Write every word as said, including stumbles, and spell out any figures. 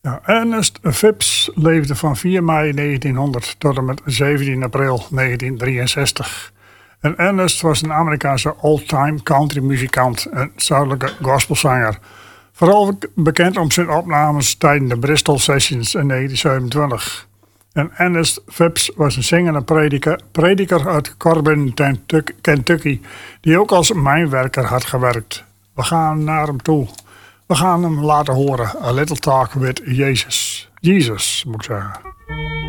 Ja, Ernest Phipps leefde van vier mei negentienhonderd tot en met zeventien april negentiendrieënzestig. En Ernest was een Amerikaanse old-time countrymuzikant en zuidelijke gospelzanger. Vooral bekend om zijn opnames tijdens de Bristol Sessions in negentien zevenentwintig. En Ernest Phipps was een zingende prediker, prediker uit Corbin, Kentucky, die ook als mijnwerker had gewerkt. We gaan naar hem toe. We gaan hem laten horen. A Little Talk with Jesus. Jesus, moet ik zeggen.